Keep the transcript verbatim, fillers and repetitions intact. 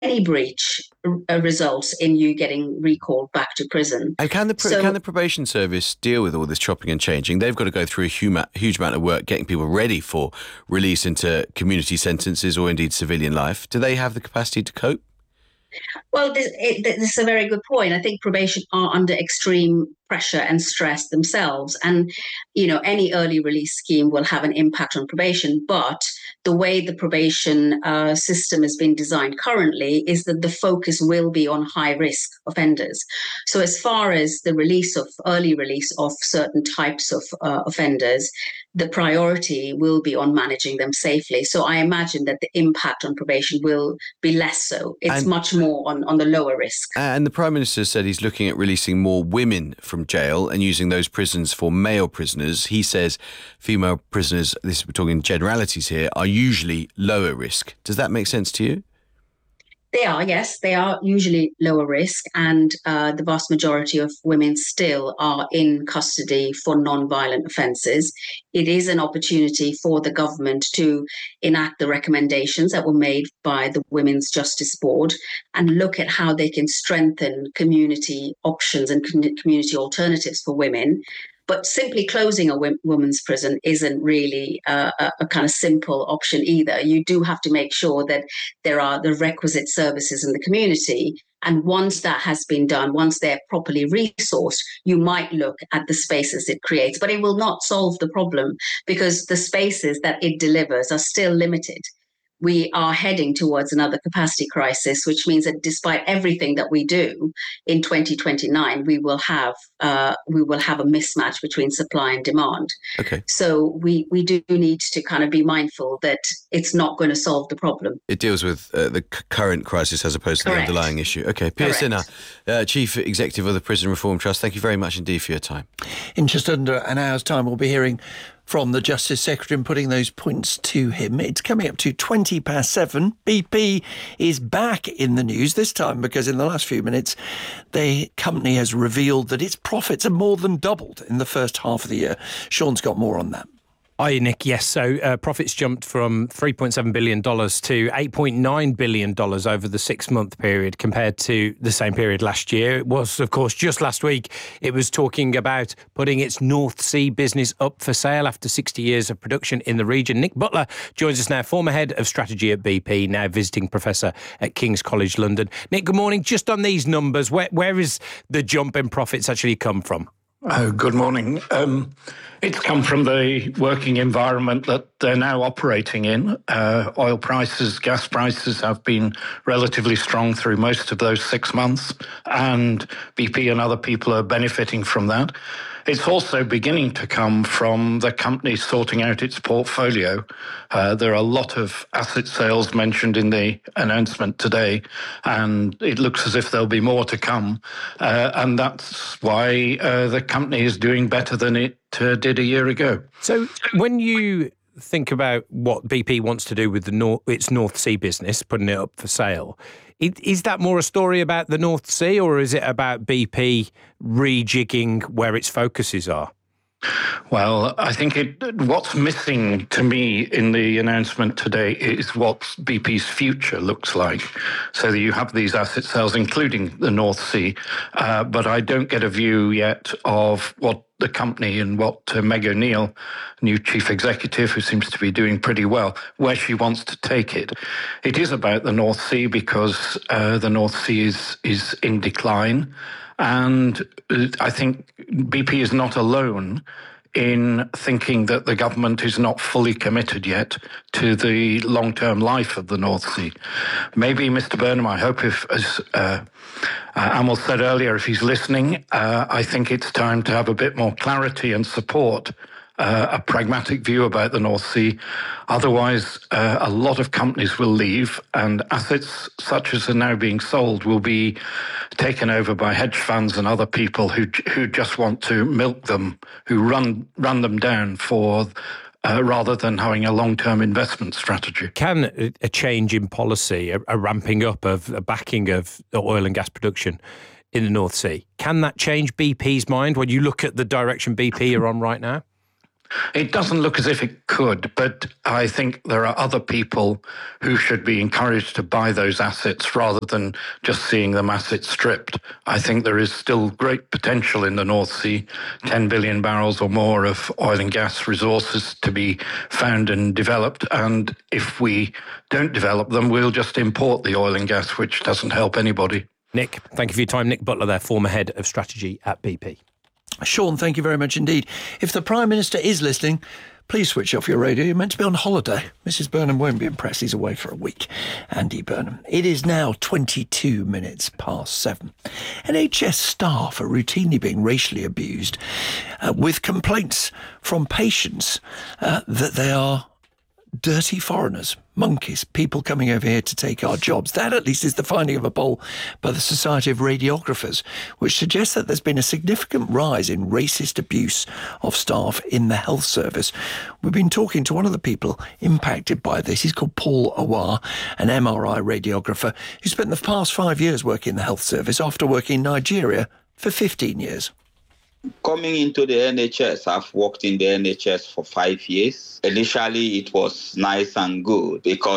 any breach uh, results in you getting recalled back to prison. And can the so, can the probation service deal with all this chopping and changing? They've got to go through a huge, huge amount of work getting people ready for release into community sentences or indeed civilian life. Do they have the capacity to cope? Well, this, it, this is a very good point. I think probation are under extreme pressure and stress themselves. And, you know, any early release scheme will have an impact on probation. But the way the probation uh, system has been designed currently is that the focus will be on high risk offenders. So as far as the release of early release of certain types of uh, offenders, the priority will be on managing them safely. So I imagine that the impact on probation will be less so. It's and, much more on, on the lower risk. And the Prime Minister said he's looking at releasing more women from jail and using those prisons for male prisoners. He says female prisoners, this we're talking generalities here, are usually lower risk. Does that make sense to you? They are, yes, they are usually lower risk, and uh, the vast majority of women still are in custody for non-violent offences. It is an opportunity for the government to enact the recommendations that were made by the Women's Justice Board and look at how they can strengthen community options and community alternatives for women. But simply closing a women's prison isn't really uh, a, a kind of simple option either. You do have to make sure that there are the requisite services in the community. And once that has been done, once they're properly resourced, you might look at the spaces it creates. But it will not solve the problem because the spaces that it delivers are still limited. We are heading towards another capacity crisis, which means that despite everything that we do in twenty twenty-nine, we will have uh, we will have a mismatch between supply and demand. Okay. So we, we do need to kind of be mindful that it's not going to solve the problem. It deals with uh, the c- current crisis as opposed to Correct. the underlying issue. Okay. Piers Sinha, uh, Chief Executive of the Prison Reform Trust, thank you very much indeed for your time. In just under an hour's time, we'll be hearing from the Justice Secretary and putting those points to him. It's coming up to twenty past seven. B P is back in the news this time because in the last few minutes, the company has revealed that its profits have more than doubled in the first half of the year. Sean's got more on that. Hi, Nick. Yes, so uh, profits jumped from three point seven billion dollars to eight point nine billion dollars over the six-month period compared to the same period last year. It was, of course, just last week, it was talking about putting its North Sea business up for sale after sixty years of production in the region. Nick Butler joins us now, former head of strategy at B P, now visiting professor at King's College London. Nick, good morning. Just on these numbers, where, where is the jump in profits actually come from? Oh, good morning. Um, it's come from the working environment that they're now operating in. Uh, oil prices, gas prices have been relatively strong through most of those six months, and B P and other people are benefiting from that. It's also beginning to come from the company sorting out its portfolio. Uh, there are a lot of asset sales mentioned in the announcement today, and it looks as if there'll be more to come. Uh, and that's why uh, the company is doing better than it uh, did a year ago. So when you think about what B P wants to do with the North, its North Sea business, putting it up for sale, is that more a story about the North Sea, or is it about B P rejigging where its focuses are? Well, I think it, what's missing to me in the announcement today is what B P's future looks like. So that you have these asset sales, including the North Sea, uh, but I don't get a view yet of what the company and what uh, Meg O'Neill, new chief executive, who seems to be doing pretty well, where she wants to take it. It is about the North Sea because uh, the North Sea is, is in decline. And I think B P is not alone in thinking that the government is not fully committed yet to the long-term life of the North Sea. Maybe Mister Burnham, I hope if, as uh, uh, Amal said earlier, if he's listening, uh, I think it's time to have a bit more clarity and support Uh, a pragmatic view about the North Sea. Otherwise, uh, a lot of companies will leave, and assets such as are now being sold will be taken over by hedge funds and other people who who just want to milk them, who run run them down for uh, rather than having a long-term investment strategy. Can a change in policy, a, a ramping up of a backing of oil and gas production in the North Sea, can that change B P's mind when you look at the direction B P are on right now? It doesn't look as if it could, but I think there are other people who should be encouraged to buy those assets rather than just seeing them assets stripped. I think there is still great potential in the North Sea, ten billion barrels or more of oil and gas resources to be found and developed. And if we don't develop them, we'll just import the oil and gas, which doesn't help anybody. Nick, thank you for your time. Nick Butler there, former head of strategy at B P. Sean, thank you very much indeed. If the Prime Minister is listening, please switch off your radio. You're meant to be on holiday. Missus Burnham won't be impressed. He's away for a week. Andy Burnham. It is now twenty-two minutes past seven. N H S staff are routinely being racially abused uh, with complaints from patients uh, that they are dirty foreigners, monkeys, people coming over here to take our jobs. That, at least, is the finding of a poll by the Society of Radiographers, which suggests that there's been a significant rise in racist abuse of staff in the health service. We've been talking to one of the people impacted by this. He's called Paul Awar, an M R I radiographer who spent the past five years working in the health service after working in Nigeria for fifteen years. Coming into the N H S, I've worked in the N H S for five years. Initially, it was nice and good because